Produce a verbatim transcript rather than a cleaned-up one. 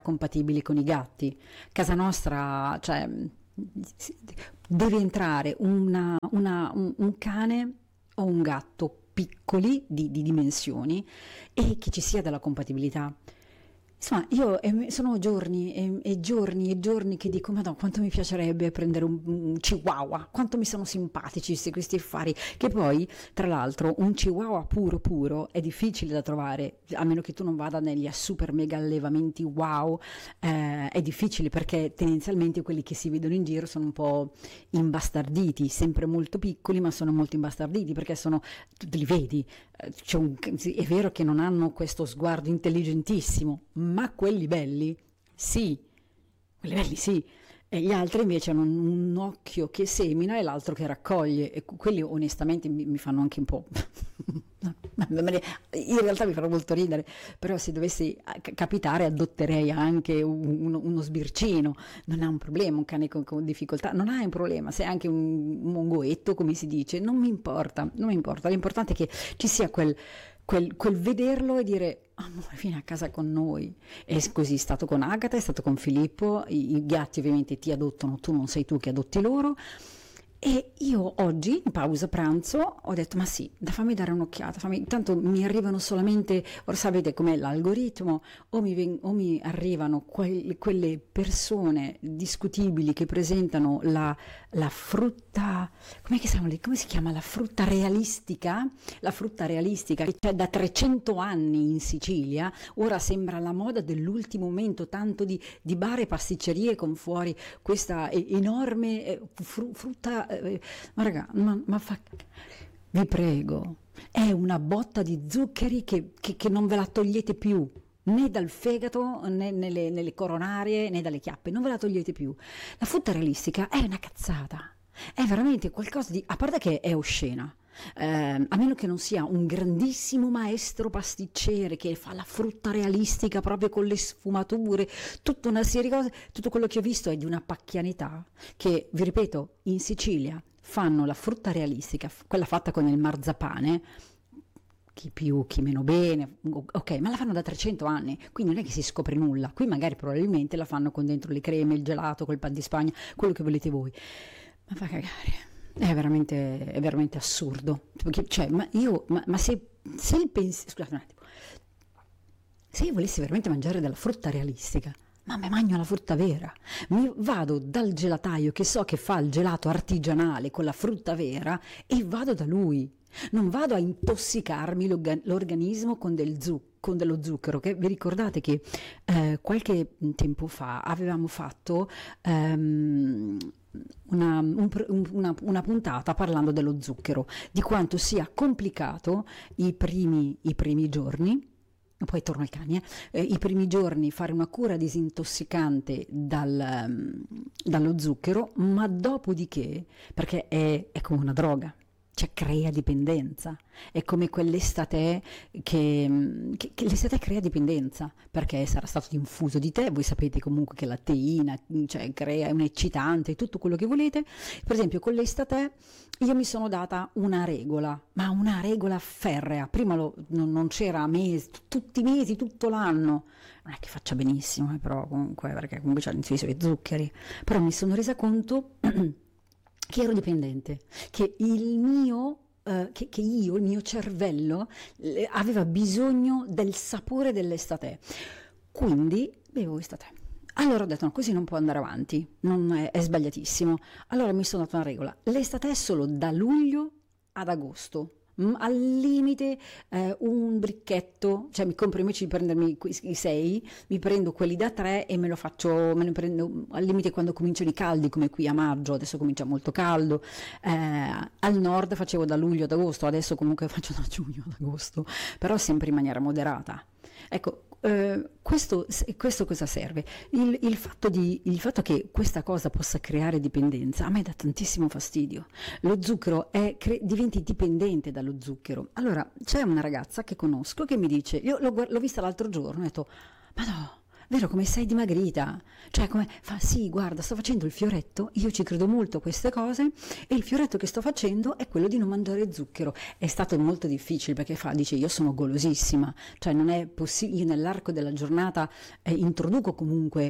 compatibili con i gatti. Casa nostra, cioè, deve entrare una- una- un, un cane o un gatto piccoli di, di dimensioni e che ci sia della compatibilità. Insomma, io eh, sono giorni e, e giorni e giorni che dico, ma no, quanto mi piacerebbe prendere un, un chihuahua, quanto mi sono simpatici questi, questi affari, che poi, tra l'altro, un chihuahua puro puro è difficile da trovare, a meno che tu non vada negli super mega allevamenti wow, eh, è difficile perché tendenzialmente quelli che si vedono in giro sono un po' imbastarditi, sempre molto piccoli, ma sono molto imbastarditi perché sono, tu li vedi, eh, c'è un- sì, è vero che non hanno questo sguardo intelligentissimo, ma quelli belli, sì, quelli belli sì, e gli altri invece hanno un, un occhio che semina e l'altro che raccoglie, e que- quelli onestamente mi, mi fanno anche un po'. In realtà mi fanno molto ridere, però se dovessi eh, ca- capitare adotterei anche un- uno, uno sbircino, non ha un problema, un cane con, con difficoltà, non ha un problema, se è anche un mongoetto come si dice, non mi importa, non mi importa, l'importante è che ci sia quel, quel, quel vederlo e dire amore vieni a casa con noi. E così è stato con Agatha, è stato con Filippo, i, i gatti ovviamente ti adottano, tu non sei tu che adotti loro. E io oggi, in pausa pranzo, ho detto, ma sì, da fammi dare un'occhiata, fammi, tanto mi arrivano solamente, ora sapete com'è l'algoritmo, o mi, ven- o mi arrivano quel- quelle persone discutibili che presentano la, la frutta, com'è che si chiama, come si chiama? La frutta realistica? La frutta realistica che c'è da trecento anni in Sicilia, ora sembra la moda dell'ultimo momento, tanto di, di bar e pasticcerie con fuori questa e- enorme eh, fru- frutta, eh, ma raga, ma, ma fa, vi prego, è una botta di zuccheri che, che- che non ve la togliete più, né dal fegato, né nelle, nelle coronarie, né dalle chiappe, non ve la togliete più. La frutta realistica è una cazzata, è veramente qualcosa di, a parte che è oscena. Ehm, a meno che non sia un grandissimo maestro pasticcere che fa la frutta realistica proprio con le sfumature, tutta una serie di cose, tutto quello che ho visto è di una pacchianità che, vi ripeto, in Sicilia fanno la frutta realistica, f- quella fatta con il marzapane, chi più, chi meno bene, o- ok, ma la fanno da trecento anni, quindi non è che si scopre nulla, qui magari probabilmente la fanno con dentro le creme, il gelato, col pan di Spagna, quello che volete voi, ma fa cagare. È veramente, è veramente assurdo. Perché, cioè, ma io, ma, ma se, se il pensiero, scusate un attimo, se io volessi veramente mangiare della frutta realistica, ma mi mangio la frutta vera, mi vado dal gelataio che so che fa il gelato artigianale con la frutta vera e vado da lui. Non vado a intossicarmi l'orga- l'organismo con, del zu- con dello zucchero, che vi ricordate che eh, qualche tempo fa avevamo fatto ehm, una, un pr- un- una- una puntata parlando dello zucchero, di quanto sia complicato i primi, i primi giorni. Poi torno ai cani, eh. Eh, i primi giorni fare una cura disintossicante dal, ehm, dallo zucchero, ma dopodiché, perché è, è come una droga, cioè crea dipendenza, è come quell'estate che, mm, che, che l'estate crea dipendenza, perché sarà stato infuso di te, voi sapete comunque che la teina, mm, cioè crea è un eccitante, tutto quello che volete, per esempio con l'estate io mi sono data una regola, ma una regola ferrea. Prima lo- non, non c'era mesi, tutti i mesi, tutto l'anno. Non è che faccia benissimo, eh, però comunque, perché comunque c'è l'inciso di zuccheri. Però mi sono resa conto che ero dipendente, che il mio, eh, che, che io, il mio cervello, eh, aveva bisogno del sapore dell'estate. Quindi bevo estate. Allora ho detto no, così non può andare avanti, non è, è sbagliatissimo. Allora mi sono data una regola, l'estate è solo da luglio ad agosto. Mm, al limite eh, un bricchetto, cioè mi compro invece di prendermi que- i sei, mi prendo quelli da tre e me lo faccio, me ne prendo al limite quando cominciano i caldi, come qui a maggio, adesso comincia molto caldo. Eh, al nord facevo da luglio ad agosto, adesso comunque faccio da giugno ad agosto, però sempre in maniera moderata. Ecco, eh, questo, questo cosa serve? Il, il fatto di, il fatto che questa cosa possa creare dipendenza a me dà tantissimo fastidio. Lo zucchero è, cre- diventi dipendente dallo zucchero. Allora, c'è una ragazza che conosco che mi dice, io l'ho, guar- l'ho vista l'altro giorno, ho detto, ma no, vero, come sei dimagrita, cioè come fa, sì, guarda, sto facendo il fioretto, io ci credo molto a queste cose e il fioretto che sto facendo è quello di non mangiare zucchero. È stato molto difficile perché fa, dice, io sono golosissima, cioè non è possibile, io nell'arco della giornata eh, introduco comunque